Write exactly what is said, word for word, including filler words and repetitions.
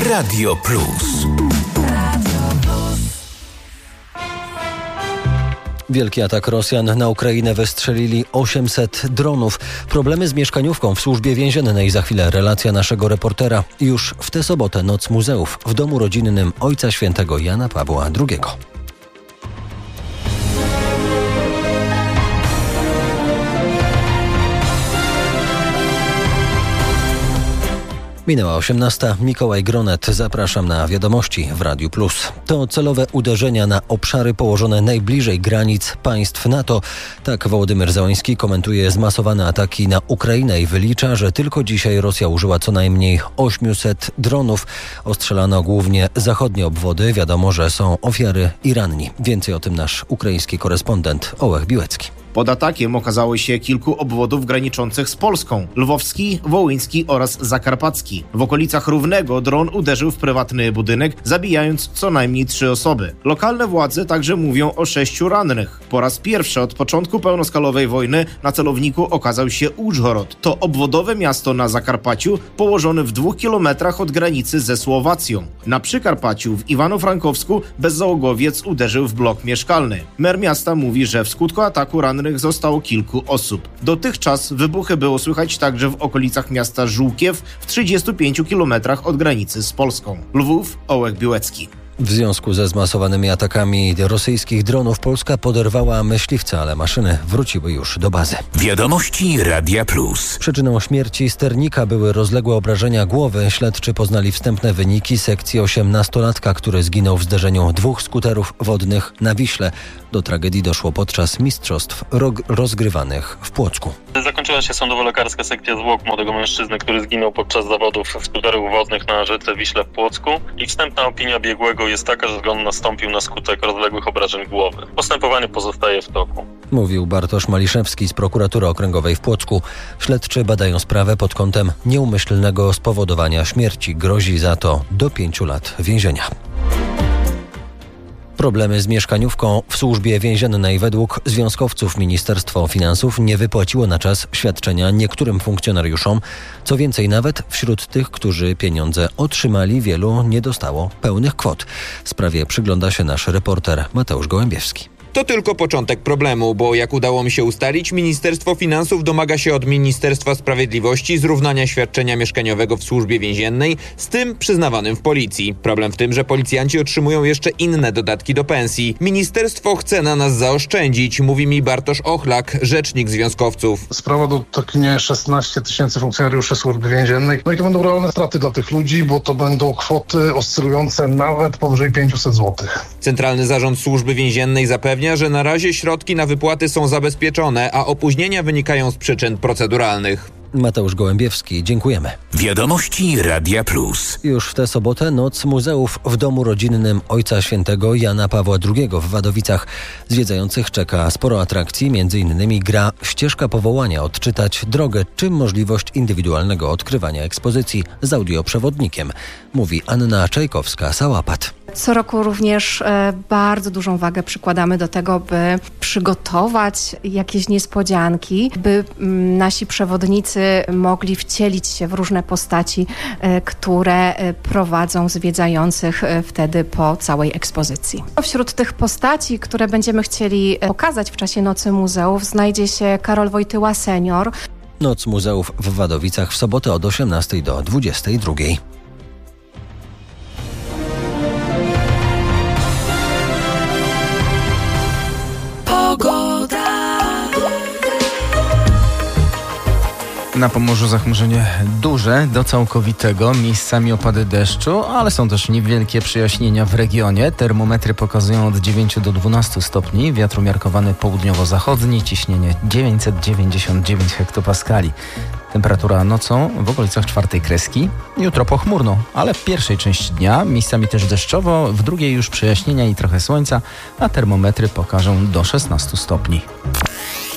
Radio Plus. Wielki atak Rosjan na Ukrainę wystrzelili osiemset dronów. Problemy z mieszkaniówką w służbie więziennej. Za chwilę relacja naszego reportera. Już w tę sobotę Noc Muzeów w domu rodzinnym Ojca Świętego Jana Pawła drugiego. Minęła osiemnasta. Mikołaj Gronet. Zapraszam na wiadomości w Radiu Plus. To celowe uderzenia na obszary położone najbliżej granic państw NATO. Tak Wołodymyr Zełański komentuje zmasowane ataki na Ukrainę i wylicza, że tylko dzisiaj Rosja użyła co najmniej osiemset dronów. Ostrzelano głównie zachodnie obwody. Wiadomo, że są ofiary i ranni. Więcej o tym nasz ukraiński korespondent Ołech Biłecki. Pod atakiem okazało się kilku obwodów graniczących z Polską. Lwowski, wołyński oraz zakarpacki. W okolicach Równego dron uderzył w prywatny budynek, zabijając co najmniej trzy osoby. Lokalne władze także mówią o sześciu rannych. Po raz pierwszy od początku pełnoskalowej wojny na celowniku okazał się Użhorod. To obwodowe miasto na Zakarpaciu, położone w dwóch kilometrach od granicy ze Słowacją. Na Przykarpaciu w Iwano-Frankowsku bezzałogowiec uderzył w blok mieszkalny. Mer miasta mówi, że w skutku ataku rannych zostało kilku osób. Dotychczas wybuchy było słychać także w okolicach miasta Żółkiew w trzydziestu pięciu kilometrach od granicy z Polską. Lwów, Ołech Biłecki. W związku ze zmasowanymi atakami rosyjskich dronów Polska poderwała myśliwce, ale maszyny wróciły już do bazy. Wiadomości Radia Plus. Przyczyną śmierci sternika były rozległe obrażenia głowy. Śledczy poznali wstępne wyniki sekcji osiemnastolatka, który zginął w zderzeniu dwóch skuterów wodnych na Wiśle. Do tragedii doszło podczas mistrzostw rog- rozgrywanych w Płocku. Zakończyła się sądowo-lekarska sekcja zwłok młodego mężczyzny, który zginął podczas zawodów skuterów wodnych na rzece Wiśle w Płocku. I wstępna opinia biegłego jest taka, że zgon nastąpił na skutek rozległych obrażeń głowy. Postępowanie pozostaje w toku. Mówił Bartosz Maliszewski z Prokuratury Okręgowej w Płocku. Śledczy badają sprawę pod kątem nieumyślnego spowodowania śmierci. Grozi za to do pięciu lat więzienia. Problemy z mieszkaniówką w służbie więziennej. Według związkowców Ministerstwo Finansów nie wypłaciło na czas świadczenia niektórym funkcjonariuszom. Co więcej, nawet wśród tych, którzy pieniądze otrzymali, wielu nie dostało pełnych kwot. Sprawie przygląda się nasz reporter Mateusz Gołębiewski. To tylko początek problemu, bo jak udało mi się ustalić, Ministerstwo Finansów domaga się od Ministerstwa Sprawiedliwości zrównania świadczenia mieszkaniowego w służbie więziennej z tym przyznawanym w policji. Problem w tym, że policjanci otrzymują jeszcze inne dodatki do pensji. Ministerstwo chce na nas zaoszczędzić, mówi mi Bartosz Ochlak, rzecznik związkowców. Sprawa dotknie szesnaście tysięcy funkcjonariuszy służby więziennej. No i to będą realne straty dla tych ludzi, bo to będą kwoty oscylujące nawet powyżej pięćset złotych. Centralny Zarząd Służby Więziennej zapewnia, że na razie środki na wypłaty są zabezpieczone, a opóźnienia wynikają z przyczyn proceduralnych. Mateusz Gołębiewski, dziękujemy. Wiadomości Radia Plus. Już w tę sobotę Noc Muzeów w domu rodzinnym Ojca Świętego Jana Pawła drugiego w Wadowicach. Zwiedzających czeka sporo atrakcji, między innymi gra Ścieżka Powołania, odczytać drogę, czy możliwość indywidualnego odkrywania ekspozycji z audioprzewodnikiem, mówi Anna Czajkowska-Sałapat. Co roku również e, bardzo dużą wagę przykładamy do tego, by przygotować jakieś niespodzianki, by m, nasi przewodnicy mogli wcielić się w różne postaci, e, które e, prowadzą zwiedzających e, wtedy po całej ekspozycji. Wśród tych postaci, które będziemy chcieli pokazać w czasie Nocy Muzeów, znajdzie się Karol Wojtyła senior. Noc Muzeów w Wadowicach w sobotę od osiemnastej do dwudziestej drugiej. Na Pomorzu zachmurzenie duże do całkowitego, miejscami opady deszczu, ale są też niewielkie przejaśnienia w regionie. Termometry pokazują od dziewięciu do dwunastu stopni, wiatr umiarkowany południowo-zachodni, ciśnienie dziewięćset dziewięćdziesiąt dziewięć hektopaskali. Temperatura nocą w okolicach czwartej kreski. Jutro pochmurno, ale w pierwszej części dnia, miejscami też deszczowo, w drugiej już przejaśnienia i trochę słońca, a termometry pokażą do szesnastu stopni.